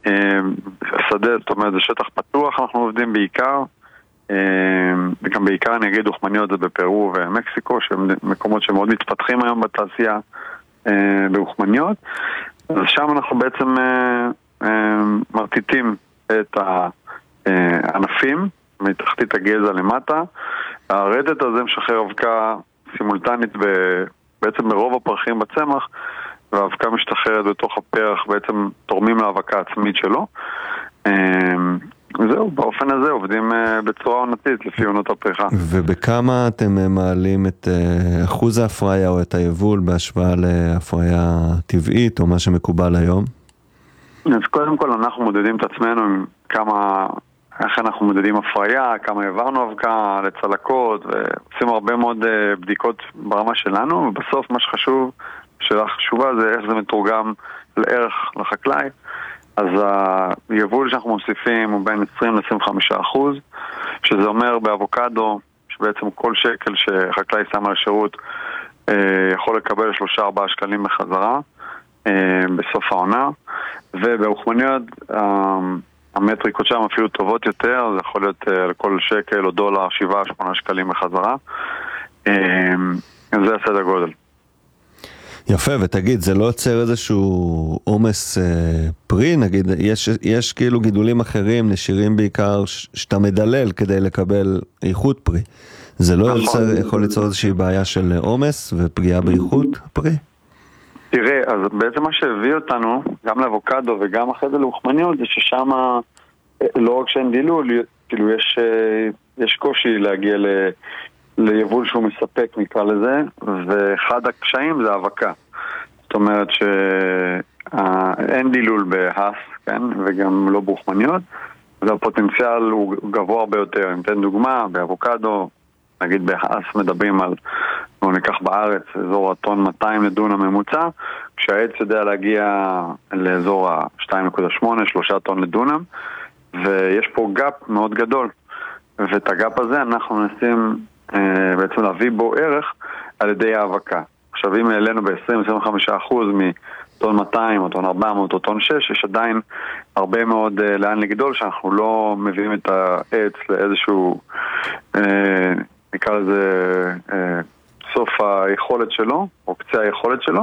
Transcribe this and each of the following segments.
שדה, זאת אומרת, זה שטח פתוח, אנחנו עובדים בעיקר, וגם בעיקר אני אגיד אוכמניות זה בפרו ומקסיקו, שהם מקומות שמאוד מתפתחים היום בתעשייה באוכמניות. אז שם אנחנו בעצם מרטיטים את הענפים מתחתית הגזע למטה. הרטט הזה משחרר אבקה סימולטנית בעצם ברוב הפרחים בצמח, והאבקה משתחררת בתוך הפרח, בעצם תורמים להאבקה עצמית שלו. זהו, באופן הזה עובדים בצורה עונתית לפי עונות הפריחה. ובכמה אתם מעלים את אחוז ההפריה או את היבול בהשוואה להפריה טבעית או מה שמקובל היום? אז קודם כל אנחנו מודדים את עצמנו עם איך אנחנו מודדים הפריה, כמה העברנו אבקה לצלקות, ועושים הרבה מאוד בדיקות ברמה שלנו, ובסוף מה שחשוב, שאלה חשובה זה איך זה מתורגם לערך לחקלאי. אז היבול שאנחנו מוסיפים הוא בין 20-25%, שזה אומר באבוקדו, שבעצם כל שקל שחקלאי שם על השירות יכול לקבל 3-4 שקלים בחזרה בסוף העונה, ובאוכמניות המטריקות שם אפילו טובות יותר, זה יכול להיות לכל שקל או דולר 7-8 שקלים בחזרה. זה הסדר גודל. יפה, ותגיד, זה לא יוצר איזשהו עומס פרי? נגיד, יש כאילו גידולים אחרים, נשירים בעיקר, שאתה מדלל כדי לקבל איכות פרי. זה לא יכול ליצור איזושהי בעיה של עומס ופגיעה באיכות פרי? תראה, אז בעצם מה שהביא אותנו, גם לאבוקדו וגם אחרי זה לאוכמניות, זה ששם לא רק שאין דילול, כאילו יש קושי להגיע ליבול שהוא מספק, נקרא לזה, ואחד הקשיים זה האבקה. זאת אומרת שאין דילול בהס, כן? וגם לא באוכמניות, והפוטנציאל הוא גבוה הרבה יותר. אם תן דוגמה, באבוקדו, נגיד בהס מדברים על, בואו ניקח בארץ, אזור הטון 200 לדונם ממוצע, כשהעץ יודע להגיע לאזור ה-2.8, 3 טון לדונם, ויש פה גאפ מאוד גדול. ואת הגאפ הזה אנחנו נסים בעצם להביא בו ערך על ידי האבקה. עכשיו אם העלינו ב-20-25% מטון 200 או טון 400 או טון 6, יש עדיין הרבה מאוד לאן לגדול, שאנחנו לא מביאים את העץ לאיזשהו נקרא לזה סוף היכולת שלו או קצה היכולת שלו.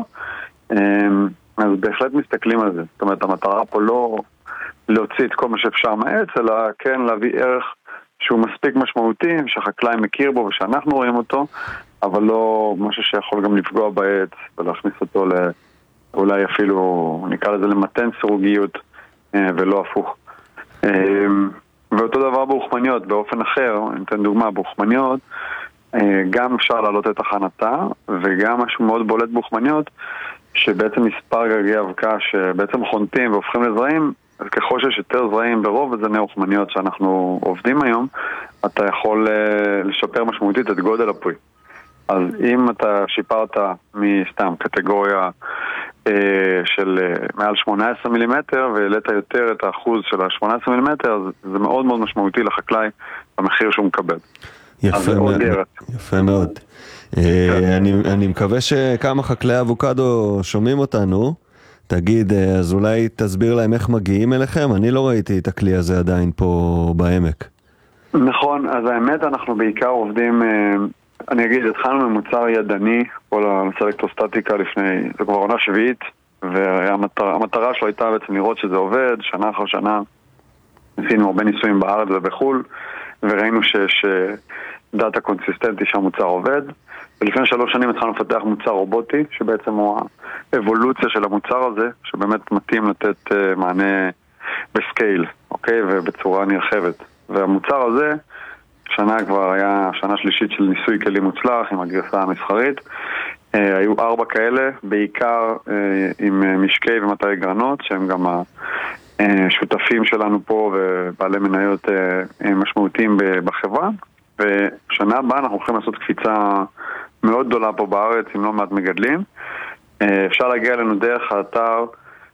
אז בהחלט מסתכלים על זה. זאת אומרת, המטרה פה לא להוציא את כל מה שאפשר מהעץ, אלא כן להביא ערך שהוא מספיק משמעותי, שהחקלאי מכיר בו ושאנחנו רואים אותו, אבל לא משהו שיכול גם לפגוע בעץ ולהכניס אותו אולי אפילו, נקרא לזה למתן סירוגיות ולא הפוך. ואותו דבר באוכמניות, באופן אחר, אני אתן דוגמה, באוכמניות גם אפשר להעלות את הכנתה, וגם משהו מאוד בולט באוכמניות, שבעצם מספר גרגי אבקה שבעצם חונטים והופכים לזרעים, אז ככל שיש יותר זרעים ברוב הזני אוכמניות שאנחנו עובדים היום, אתה יכול לשפר משמעותית את גודל הפרי. אז אם אתה שיפרת מסתם קטגוריה של מעל 18 מילימטר והעלית יותר את האחוז של ה-18 מילימטר, אז זה מאוד מאוד משמעותי לחקלאי במחיר שהוא מקבל. יפה מאוד. אני מקווה שכמה חקלאי אבוקדו שומעים אותנו. תגיד, אז אולי תסביר להם איך מגיעים אליכם? אני לא ראיתי את הכלי הזה עדיין פה בעמק. נכון, אז האמת אנחנו בעיקר עובדים, אני אגיד, התחלנו ממוצר ידני, כל הסלקטרוסטטיקה לפני, זה כבר עונה שביעית, והמטרה שלו הייתה בעצם לראות שזה עובד, שנה אחר שנה, עשינו הרבה ניסויים בארץ ובחול, וראינו שיש דאטה קונסיסטנטי שהמוצר עובד, ולפני 3 שנים התחלנו לפתח מוצר רובוטי, שבעצם הוא האבולוציה של המוצר הזה, שבאמת מתאים לתת מענה בסקייל, אוקיי? ובצורה נרחבת. והמוצר הזה, שנה כבר היה שנה שלישית של ניסוי כלים מוצלח עם הגרסה המסחרית. היו 4 כאלה, בעיקר עם משקי ומטרי גרנות, שהם גם השותפים שלנו פה ובעלי מניות משמעותיים בחברה. ושנה הבאה אנחנו הולכים לעשות קפיצה מאוד גדולה פה בארץ עם לא מעט מגדלים. אפשר להגיע אלינו דרך האתר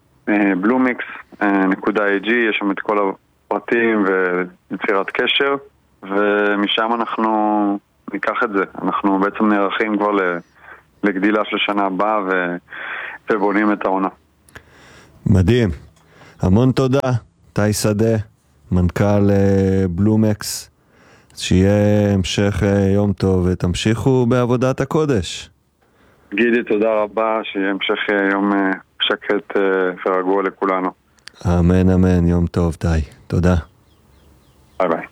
bluemix.ag, יש שם את כל הפרטים ויצירת קשר, ומשם אנחנו ניקח את זה. אנחנו בעצם נערכים כבר לגדילה של שנה הבאה ובונים את העונה. מדהים. המון תודה, תאי שדה, מנכ"ל בלומקס. שיהיה המשך יום טוב ותמשיכו בעבודת הקודש. גידי, תודה רבה, שיהיה המשך יום שקט ורגוע לכולנו. אמן, אמן, יום טוב, תאי. תודה. ביי ביי.